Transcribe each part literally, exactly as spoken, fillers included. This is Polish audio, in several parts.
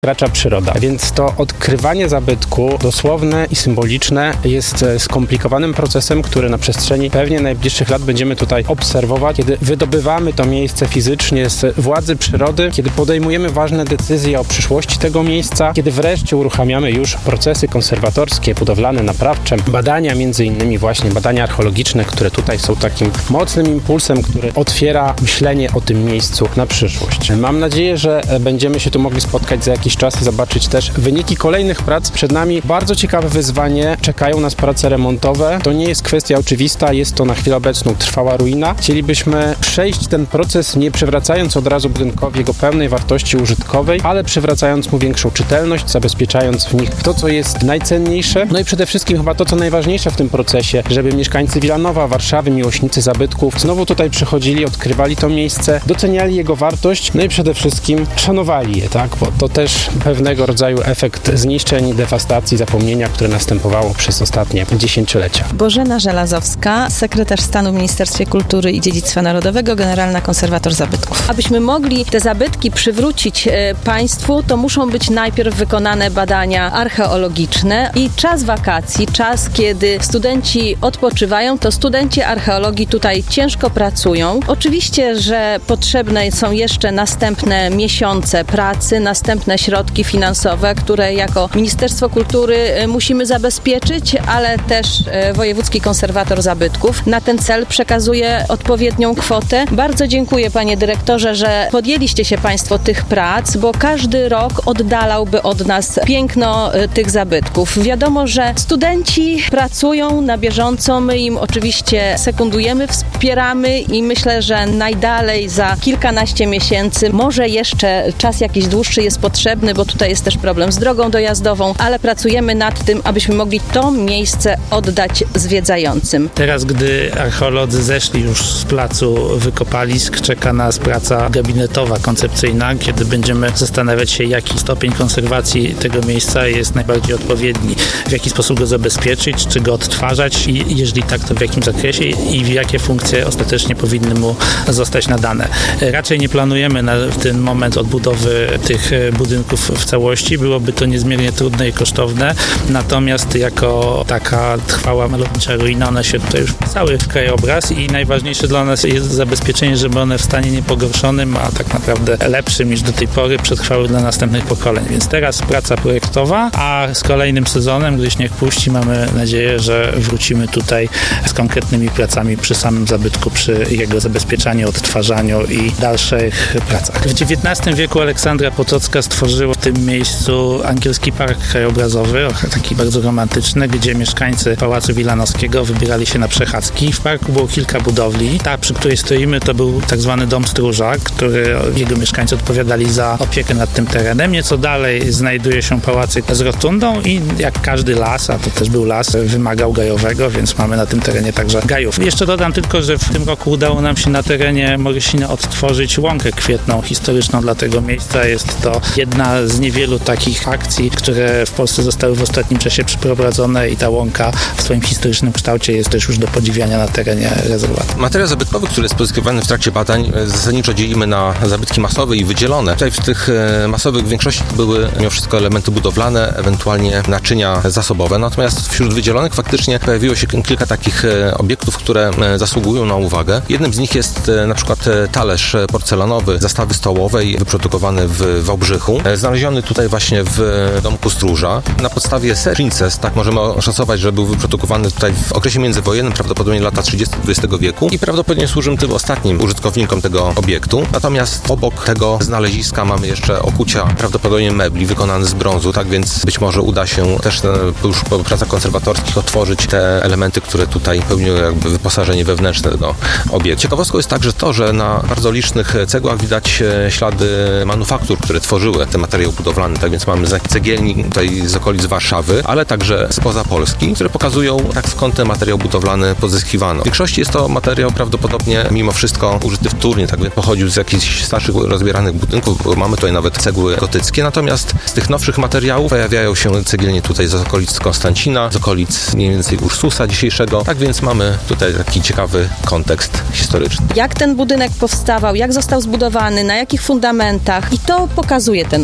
wkracza przyroda. Więc to odkrywanie zabytku dosłowne i symboliczne jest skomplikowanym procesem, który na przestrzeni pewnie najbliższych lat będziemy tutaj obserwować, kiedy wydobywamy to miejsce fizycznie z władzy przyrody, kiedy podejmujemy ważne decyzje o przyszłości tego miejsca, kiedy wreszcie uruchamiamy już procesy konserwatorskie, budowlane, naprawcze, badania, między innymi właśnie badania archeologiczne, które tutaj są takim mocnym impulsem, który otwiera myślenie o tym miejscu na przyszłość. Mam nadzieję, że będziemy się tu mogli spotkać za jakiś czas i zobaczyć też wyniki kolejnych prac. Przed nami bardzo ciekawe wyzwanie. Czekają nas prace remontowe. To nie jest kwestia oczywista, jest to na chwilę obecną trwała ruina. Chcielibyśmy przejść ten proces, nie przywracając od razu budynkowi jego pełnej wartości użytkowej, ale przywracając mu większą czytelność, zabezpieczając w nich to, co jest najcenniejsze. No i przede wszystkim chyba to, co najważniejsze w tym procesie, żeby mieszkańcy Wilanowa, Warszawy, miłośnicy zabytków znowu tutaj przychodzili, odkrywali to miejsce, doceniali jego wartość, no i przede wszystkim szanowali je, tak? Bo to też pewnego rodzaju efekt zniszczeń, dewastacji, zapomnienia, które następowało przez ostatnie dziesięciolecia. Bożena Żelazowska, sekretarz stanu w Ministerstwie Kultury i Dziedzictwa Narodowego, generalna konserwator zabytków. Abyśmy mogli te zabytki przywrócić e, państwu, to muszą być najpierw wykonane badania archeologiczne i czas wakacji, czas, kiedy studenci odpoczywają, to studenci archeologii tutaj ciężko pracują. Oczywiście, że potrzebne są jeszcze następne miesiące pracy, następne środki finansowe, które jako Ministerstwo Kultury musimy zabezpieczyć, ale też Wojewódzki Konserwator Zabytków na ten cel przekazuje odpowiednią kwotę. Bardzo dziękuję, panie dyrektorze, że podjęliście się państwo tych prac, bo każdy rok oddalałby od nas piękno tych zabytków. Wiadomo, że studenci pracują na bieżąco, my im oczywiście sekundujemy, wspieramy i myślę, że najdalej za kilkanaście miesięcy, może jeszcze czas jakiś dłuższy jest potrzebny, bo tutaj jest też problem z drogą dojazdową, ale pracujemy nad tym, abyśmy mogli to miejsce oddać zwiedzającym. Teraz, gdy archeolodzy zeszli już z placu wykopalisk, czeka nas praca gabinetowa, koncepcyjna, kiedy będziemy zastanawiać się, jaki stopień konserwacji tego miejsca jest najbardziej odpowiedni, w jaki sposób go zabezpieczyć, czy go odtwarzać i jeżeli tak, to w jakim zakresie i w jakie funkcje ostatecznie powinny mu zostać nadane. Raczej nie planujemy na ten moment odbudowy tych budynków w całości. Byłoby to niezmiernie trudne i kosztowne. Natomiast jako taka trwała malownicza ruina, one się tutaj już wpisały w krajobraz i najważniejsze dla nas jest zabezpieczenie, żeby one w stanie niepogorszonym, a tak naprawdę lepszym niż do tej pory przetrwały dla następnych pokoleń. Więc teraz praca projektowa, a z kolejnym sezonem, gdy śnieg puści, mamy nadzieję, że wrócimy tutaj z konkretnymi pracami przy samym zabytku, przy jego zabezpieczaniu, odtwarzaniu i dalszych pracach. W dziewiętnastym wieku Aleksandra Potocka stworzyła w tym miejscu Angielski Park Krajobrazowy, taki bardzo romantyczny, gdzie mieszkańcy Pałacu Wilanowskiego wybierali się na przechadzki. W parku było kilka budowli. Ta, przy której stoimy, to był tak zwany Dom Stróża, który jego mieszkańcy odpowiadali za opiekę nad tym terenem. Nieco dalej znajduje się pałacyk z rotundą i jak każdy las, a to też był las, wymagał gajowego, więc mamy na tym terenie także gajów. Jeszcze dodam tylko, że w tym roku udało nam się na terenie Morysina odtworzyć łąkę kwietną historyczną dla tego miejsca. Jest to jedna z niewielu takich akcji, które w Polsce zostały w ostatnim czasie przeprowadzone i ta łąka w swoim historycznym kształcie jest też już do podziwiania na terenie rezerwatu. Materiał zabytkowy, który jest pozyskiwany w trakcie badań, zasadniczo dzielimy na zabytki masowe i wydzielone. Tutaj w tych masowych w większości były mimo wszystko elementy budowlane, ewentualnie naczynia zasobowe, natomiast wśród wydzielonych faktycznie pojawiło się kilka takich obiektów, które zasługują na uwagę. Jednym z nich jest na przykład talerz porcelanowy zastawy stołowej wyprodukowany w Wałbrzychu, znaleziony tutaj właśnie w domku Stróża. Na podstawie serii Princess, tak możemy oszacować, że był wyprodukowany tutaj w okresie międzywojennym, prawdopodobnie lata trzydzieste dwudziestego wieku i prawdopodobnie służył tym ostatnim użytkownikom tego obiektu. Natomiast obok tego znaleziska mamy jeszcze okucia prawdopodobnie mebli wykonane z brązu, tak więc być może uda się też już po pracach konserwatorskich otworzyć te elementy, które tutaj pełnią jakby wyposażenie wewnętrzne tego obiektu. Ciekawostką jest także to, że na bardzo licznych cegłach widać ślady manufaktur, które tworzyły te materiały budowlane, tak więc mamy cegielni tutaj z okolic Warszawy, ale także spoza Polski, które pokazują, jak skąd ten materiał budowlany pozyskiwano. W większości jest to materiał prawdopodobnie mimo wszystko użyty wtórnie, tak więc pochodził z jakichś starszych rozbieranych budynków, bo mamy tutaj nawet cegły gotyckie, natomiast z tych nowszych materiałów pojawiają się cegielnie tutaj z okolic Konstancina, z okolic mniej więcej Ursusa dzisiejszego, tak więc mamy tutaj taki ciekawy kontekst historyczny. Jak ten budynek powstawał, jak został zbudowany, na jakich fundamentach i to pokazuje ten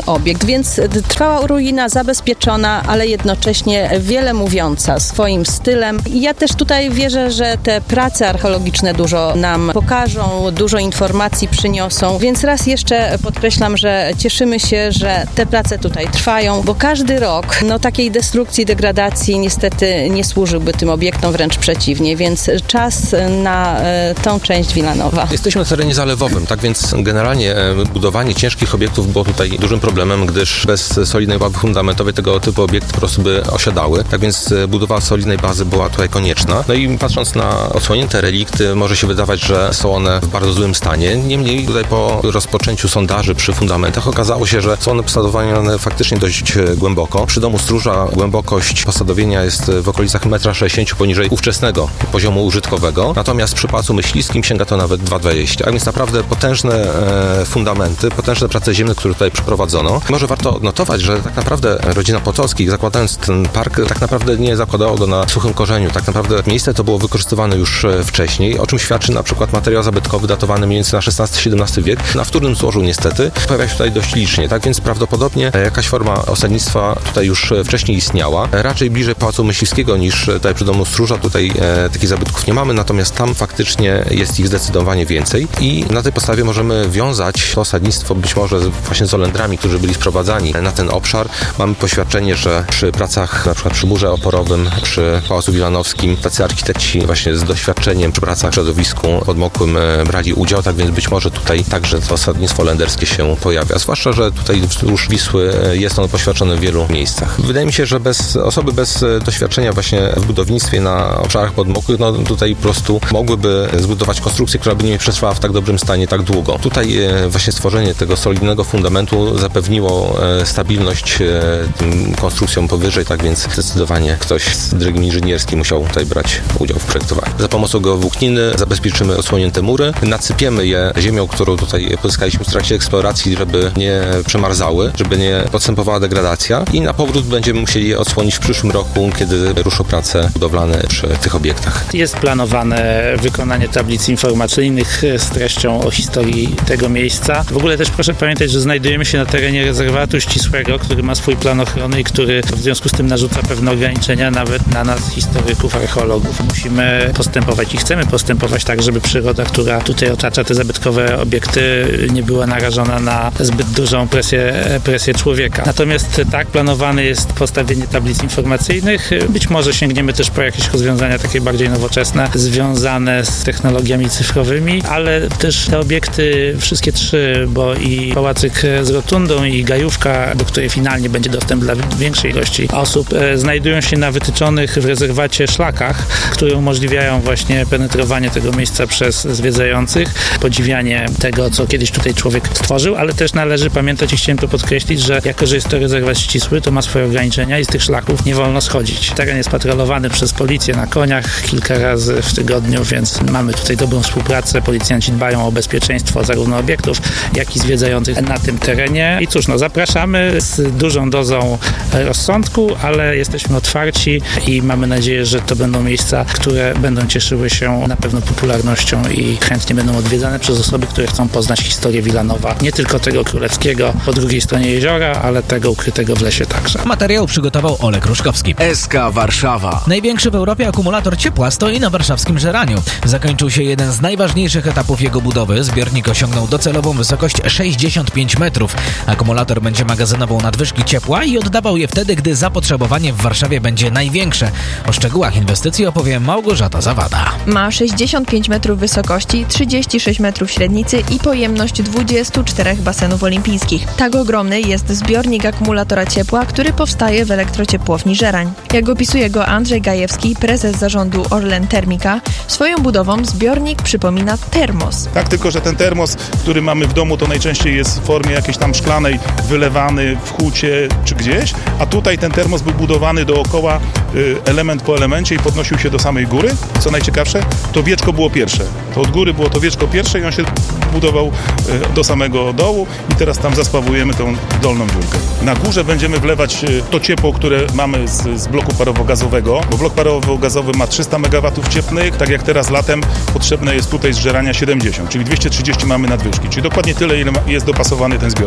obiekt, więc trwała ruina zabezpieczona, ale jednocześnie wiele mówiąca swoim stylem. I ja też tutaj wierzę, że te prace archeologiczne dużo nam pokażą, dużo informacji przyniosą, więc raz jeszcze podkreślam, że cieszymy się, że te prace tutaj trwają, bo każdy rok no takiej destrukcji, degradacji niestety nie służyłby tym obiektom, wręcz przeciwnie, więc czas na e, tą część Wilanowa. Jesteśmy na terenie zalewowym, tak więc generalnie budowanie ciężkich obiektów było tutaj dużym problemem, gdyż bez solidnej bazy fundamentowej tego typu obiekty po prostu by osiadały, tak więc budowa solidnej bazy była tutaj konieczna. No i patrząc na odsłonięte relikty, może się wydawać, że są one w bardzo złym stanie. Niemniej tutaj po rozpoczęciu sondaży przy fundamentach okazało się, że są one posadowione faktycznie dość głęboko. Przy domu stróża głębokość posadowienia jest w okolicach jeden metr sześćdziesiąt poniżej ówczesnego poziomu użytkowego, natomiast przy Pałacu Myśliwskim sięga to nawet dwa metra dwadzieścia. A więc naprawdę potężne e, fundamenty, potężne prace ziemne, które tutaj przeprowadzono. Może warto odnotować, że tak naprawdę rodzina Potockich, zakładając ten park, tak naprawdę nie zakładało go na suchym korzeniu. Tak naprawdę miejsce to było wykorzystywane już wcześniej, o czym świadczy na przykład materiał zabytkowy datowany mniej więcej na szesnasty siedemnasty wiek, na wtórnym złożu niestety pojawia się tutaj dość licznie. Tak więc prawdopodobnie jakaś forma osadnictwa tutaj już wcześniej istniała. Raczej bliżej Pałacu Myśliwskiego niż tutaj przy domu stróża. Tutaj e, takich zabytków nie mamy, natomiast tam faktycznie jest ich zdecydowanie więcej i na tej podstawie możemy wiązać to osadnictwo być może właśnie z Olendrami, którzy byli sprowadzani na ten obszar. Mamy poświadczenie, że przy pracach na przykład przy murze oporowym, przy Pałacu Wilanowskim tacy architekci właśnie z doświadczeniem przy pracach w środowisku podmokłym brali udział, tak więc być może tutaj także to osadnictwo olenderskie się pojawia. Zwłaszcza, że tutaj wzdłuż Wisły jest ono poświadczone w wielu miejscach. Wydaje mi się, że bez osoby bez doświadczenia właśnie w budownictwie na obszarach podmokłych, no tutaj po prostu mogłyby zbudować konstrukcję, która by nie przetrwała w tak dobrym stanie tak długo. Tutaj właśnie stworzenie tego solidnego fundamentu zapewniło stabilność tym konstrukcjom powyżej, tak więc zdecydowanie ktoś z drogim inżynierskim musiał tutaj brać udział w projektowaniu. Za pomocą geowłókniny zabezpieczymy odsłonięte mury, nasypiemy je ziemią, którą tutaj pozyskaliśmy w trakcie eksploracji, żeby nie przemarzały, żeby nie podstępowała degradacja i na powrót będziemy musieli je odsłonić w przyszłym roku, kiedy ruszą prace budowlane przy tych obiektach. Jest planowane wykonanie tablic informacyjnych z treścią o historii tego miejsca. W ogóle też proszę pamiętać, że znajdujemy się na terenie rezerwatu ścisłego, który ma swój plan ochrony i który w związku z tym narzuca pewne ograniczenia nawet na nas, historyków, archeologów. Musimy postępować i chcemy postępować tak, żeby przyroda, która tutaj otacza te zabytkowe obiekty, nie była narażona na zbyt dużą presję, presję człowieka. Natomiast tak, planowane jest postawienie tablic informacyjnych. Być może sięgniemy też po jakieś rozwiązania takie bardziej nowoczesne, związane z technologiami cyfrowymi, ale też te obiekty, wszystkie trzy, bo i pałacyk z rotundą i gajówka, do której finalnie będzie dostęp dla większej ilości osób, znajdują się na wytyczonych w rezerwacie szlakach, które umożliwiają właśnie penetrowanie tego miejsca przez zwiedzających, podziwianie tego, co kiedyś tutaj człowiek stworzył, ale też należy pamiętać i chciałem to podkreślić, że jako, że jest to rezerwat ścisły, to ma swoje ograniczenia i z tych szlaków nie wolno schodzić. Teren jest patrolowany przez policję na koniach kilka razy w tygodniu, więc mamy tutaj dobrą współpracę. Policjanci dbają o bezpieczeństwo zarówno obiektów, jak i zwiedzających na tym terenie. I cóż, no zapraszamy z dużą dozą rozsądku, ale jesteśmy otwarci i mamy nadzieję, że to będą miejsca, które będą cieszyły się na pewno popularnością i chętnie będą odwiedzane przez osoby, które chcą poznać historię Wilanowa. Nie tylko tego królewskiego po drugiej stronie jeziora, ale tego ukrytego w lesie także. Materiał przygotował Olek Ruszkowski. S K Warszawa. Największy w Europie akumulator ciepła stoi na warszawskim Żeraniu. Zakończył się jeden z najważniejszych etapów jego budowy. Zbiornik osiągnął docelową wysokość sześćdziesiąt pięć metrów. Akumulator będzie magazynował nadwyżki ciepła i oddawał je wtedy, gdy zapotrzebowanie w Warszawie będzie największe. O szczegółach inwestycji opowie Małgorzata Zawada. Ma sześćdziesiąt pięć metrów wysokości, trzydzieści sześć metrów średnicy i pojemność dwadzieścia cztery basenów olimpijskich. Tak ogromny jest zbiornik akumulatora ciepła, który powstaje w elektrociepłowni Żerań. Jak opisuje go Andrzej Gajewski, prezes zarządu Orlen Termika, swoją budową zbiornik przypomina termos. Tak, tylko że ten termos, który mamy w domu, to najczęściej jest w formie jakiejś tam szklanej, wylewany w hucie czy gdzieś, a tutaj ten termos był budowany dookoła y, element po elemencie i podnosił się do samej góry. Co najciekawsze, to wieczko było pierwsze. To od góry było to wieczko pierwsze i on się budował y, do samego dołu i teraz tam zaspawujemy tą dolną dziurkę. Na górze będziemy wlewać y, to ciepło, które mamy z, z bloku parowo-gazowego, bo blok parowo-gazowy ma trzysta megawatów cieplnych, tak jak teraz latem potrzebne jest tutaj z Żerania siedemdziesiąt, czyli dwieście trzydzieści mamy nadwyżki, czyli dokładnie tyle, ile jest dopasowany ten zbiornik. Tak, bo to jest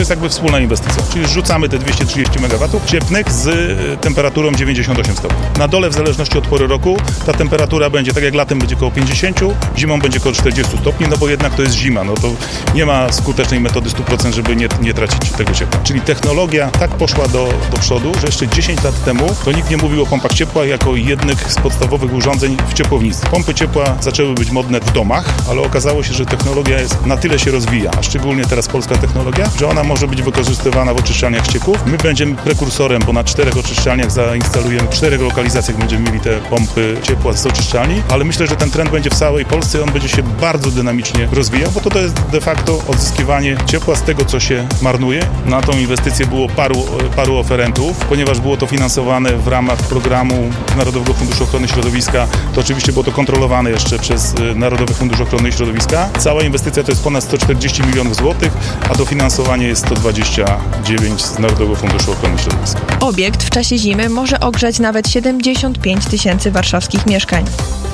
jest jakby wspólna inwestycja, czyli rzucamy te dwieście trzydzieści megawatów cieplnych z temperaturą dziewięćdziesiąt osiem stopni. Na dole w zależności od pory roku ta temperatura będzie, tak jak latem będzie koło pięćdziesiąt, zimą będzie koło czterdzieści stopni, no bo jednak to jest zima, no to nie ma skutecznej metody sto procent, żeby nie, nie tracić tego ciepła. Czyli technologia tak poszła do, do przodu, że jeszcze dziesięć lat temu to nikt nie mówił o pompach ciepła jako jednych z podstawowych urządzeń w ciepłownictwie. Pompy ciepła zaczęły być modne w domach, ale okazało się, że technologia jest, na tyle się rozwija, a szczególnie teraz polska technologia, że ona może być wykorzystywana w oczyszczalniach ścieków. My będziemy prekursorem, bo na czterech oczyszczalniach zainstalujemy, w czterech lokalizacjach będziemy mieli te pompy ciepła z oczyszczalni, ale myślę, że ten trend będzie w całej Polsce, on będzie się bardzo dynamicznie rozwijał, bo to, to jest de facto odzyskiwanie ciepła z tego, co się marnuje. Na tą inwestycję było paru, paru oferentów, ponieważ było to finansowane w ramach programu Narodowego Funduszu Ochrony Środowiska, to oczywiście było to kontrolowane jeszcze przez Narodowy Fundusz Ochrony Środowiska. Cała inwestycja to jest ponad sto czterdzieści milionów złotych, a dofinansowanie jest sto dwadzieścia dziewięć z Narodowego Funduszu Ochrony Środowiska. Obiekt w czasie zimy może ogrzać nawet siedemdziesiąt pięć tysięcy warszawskich mieszkań.